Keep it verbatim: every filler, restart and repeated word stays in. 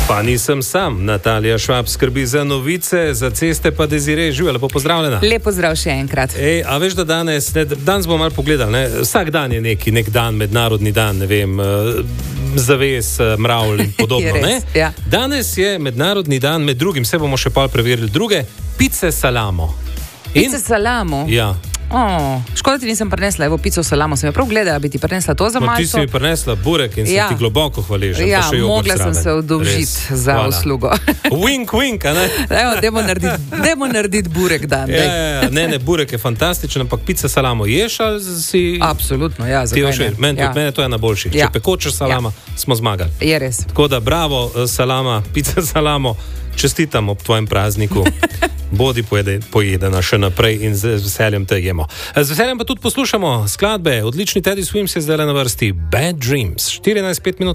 Pa nisem sam. Natalija Švab skrbi za novice, za ceste pa Desiree. Živijo, lepo pozdravljena. Lep pozdrav še enkrat. Ej, a veš, da danes, ne, danes bomo malo pogledali, ne? Vsak dan je neki, nek dan, mednarodni dan, ne vem, zaves, mravl in podobno. Je res, ne? ja. Danes je mednarodni dan, med drugim, se bomo še pol preverili druge, pice salamo. In? Pice salamo? Ja. Oh, škoda ti nisem prinesla, evo pico salamo, sem jo prav gledala, bi ti prinesla to za no, malce. Ti si mi prinesla burek in sem ja. ti globoko hvaležen. Ja, pa še mogla sem se odolžiti za Hvala. Uslugo. Wink, wink, a ne? Evo, dajmo narediti, dajmo narediti burek dan. Ja, ja, ja, ne, ne, burek je fantastičen, ampak pica salamo ješ ali si... Absolutno, ja, Ti zakaj ne? Meni Ja. mene to je najboljši. Ja. Če pekočeš salama, Ja. smo zmagali. Je res. Tako da bravo, salama, pica salamo, čestitam ob tvojem prazniku. Bodi pojede, pojedena še naprej in z veseljem te jemo. Z veseljem pa tudi poslušamo skladbe. Odlični Teddy Swims je zdaj na vrsti Bad Dreams. štirinajst pet minut.